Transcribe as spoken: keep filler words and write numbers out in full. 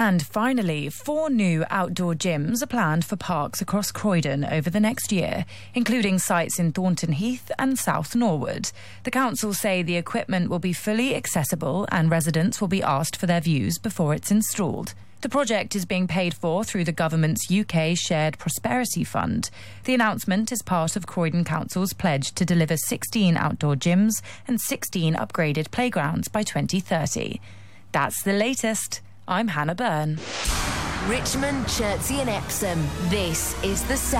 And finally, four new outdoor gyms are planned for parks across Croydon over the next year, including sites in Thornton Heath and South Norwood. The council say the equipment will be fully accessible and residents will be asked for their views before it's installed. The project is being paid for through the government's U K Shared Prosperity Fund. The announcement is part of Croydon Council's pledge to deliver sixteen outdoor gyms and sixteen upgraded playgrounds by twenty thirty. That's the latest. I'm Hannah Byrne. Richmond, Chertsey and Epsom. This is The Sound.